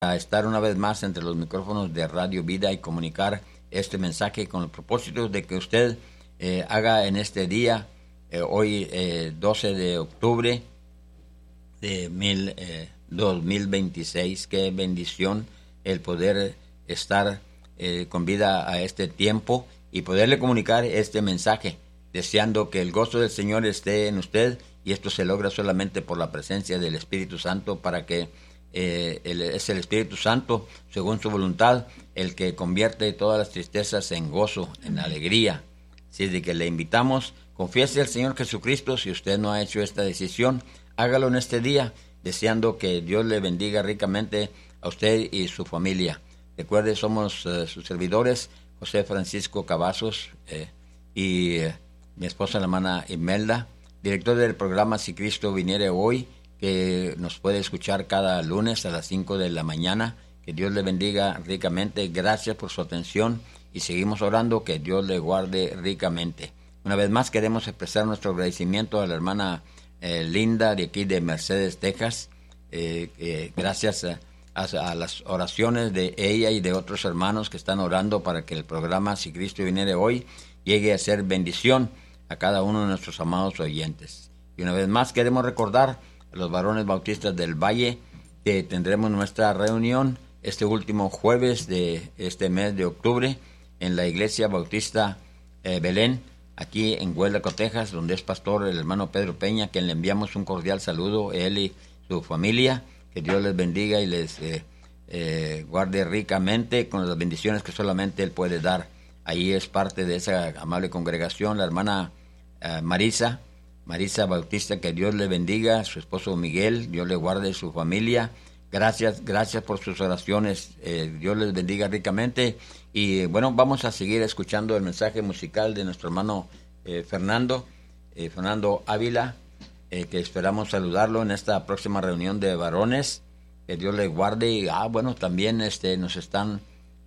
a estar una vez más entre los micrófonos de Radio Vida y comunicar este mensaje con el propósito de que usted haga en este día, hoy 12 de octubre de 2026, qué bendición el poder estar con vida a este tiempo y poderle comunicar este mensaje, deseando que el gozo del Señor esté en usted, y esto se logra solamente por la presencia del Espíritu Santo, para que es el Espíritu Santo, según su voluntad, el que convierte todas las tristezas en gozo, en alegría. Así es de que le invitamos, confiese al Señor Jesucristo. Si usted no ha hecho esta decisión, hágalo en este día, deseando que Dios le bendiga ricamente a usted y su familia. Recuerde, somos sus servidores, José Francisco Cavazos y mi esposa, la hermana Imelda, director del programa Si Cristo Viniere Hoy, que nos puede escuchar cada lunes a las 5 de la mañana. Que Dios le bendiga ricamente. Gracias por su atención y seguimos orando que Dios le guarde ricamente. Una vez más queremos expresar nuestro agradecimiento a la hermana Linda de aquí de Mercedes, Texas. Gracias a las oraciones de ella y de otros hermanos que están orando para que el programa Si Cristo Viniere Hoy llegue a ser bendición a cada uno de nuestros amados oyentes. Y una vez más queremos recordar a los varones bautistas del Valle que tendremos nuestra reunión este último jueves de este mes de octubre en la Iglesia Bautista Belén, aquí en Huelva, Texas, donde es pastor el hermano Pedro Peña, a quien le enviamos un cordial saludo, él y su familia. Que Dios les bendiga y les guarde ricamente con las bendiciones que solamente Él puede dar. Ahí es parte de esa amable congregación la hermana Marisa Bautista. Que Dios le bendiga, su esposo Miguel, Dios le guarde su familia. Gracias por sus oraciones, Dios les bendiga ricamente. Y bueno, vamos a seguir escuchando el mensaje musical de nuestro hermano Fernando Ávila, que esperamos saludarlo en esta próxima reunión de varones. Que Dios le guarde. Y bueno, también nos están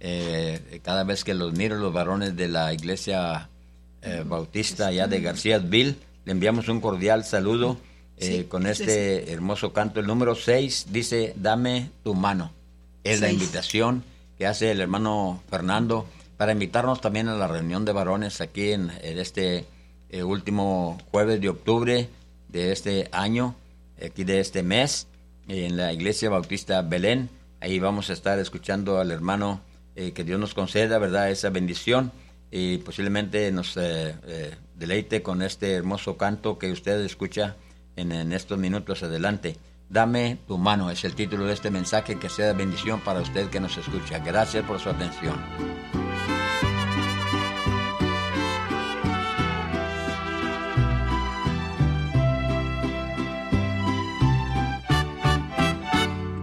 cada vez que los miro, los varones de la iglesia bautista allá de Garcíasville, le enviamos un cordial saludo con este hermoso canto. El número 6 dice: dame tu mano. Es la invitación que hace el hermano Fernando para invitarnos también a la reunión de varones aquí en este último jueves de octubre de este año, aquí de este mes, en la Iglesia Bautista Belén. Ahí vamos a estar escuchando al hermano, que Dios nos conceda, ¿verdad?, esa bendición, y posiblemente nos deleite con este hermoso canto que usted escucha en estos minutos adelante. Dame tu mano es el título de este mensaje. Que sea de bendición para usted que nos escucha. Gracias por su atención.